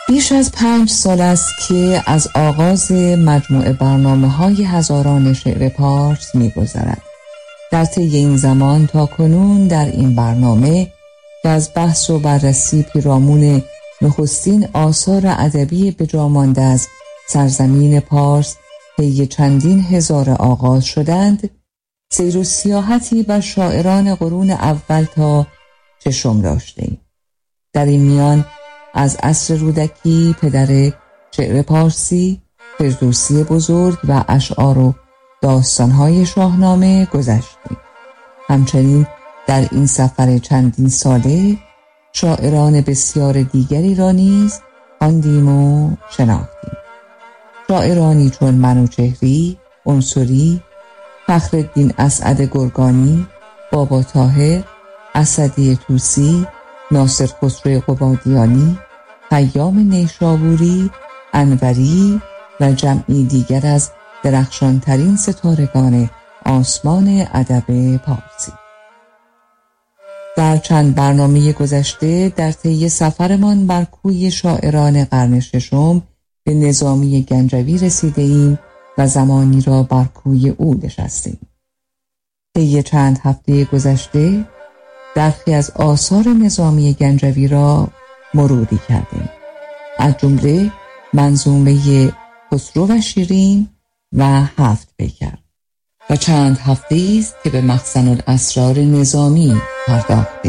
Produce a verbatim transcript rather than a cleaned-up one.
بیش از پنج سال است که از آغاز مجموعه برنامه‌های هزاران شعر پارس می‌گذرد. در طی این زمان تا کنون در این برنامه که از بحث و بررسی پیرامون نخستین آثار ادبی بجامانده از سرزمین پارس طی چندین هزار آغاز شدند، سیر و سیاحتی بر شاعران قرون اول تا چشم داشتیم. در این میان از عصر رودکی پدر شعر پارسی، فردوسی بزرگ و اشعار و داستانهای شاهنامه گذشتیم. همچنین در این سفر چندین ساله شاعران بسیار دیگری را نیز خواندیم و شناختیم. شاعرانی چون منوچهری، عنصری، فخرالدین اسعد گرگانی، بابا طاهر، اسدی طوسی، ناصر خسرو قبادیانی، خیام نیشابوری، انوری و جمعی دیگر از درخشانترین ستارگان آسمان ادب پارسی. در چند برنامه گذشته در طی سفرمان بر کوی شاعران قرن ششم به نظامی گنجوی رسیده ایم و زمانی را بر کوی او نشستیم. طی چند هفته گذشته برخی از آثار نظامی گنجوی را مروری کردیم، از جمله منظومه خسرو و شیرین و هفت پیکر، و چند هفته است که به مخزن الاسرار نظامی پرداختیم.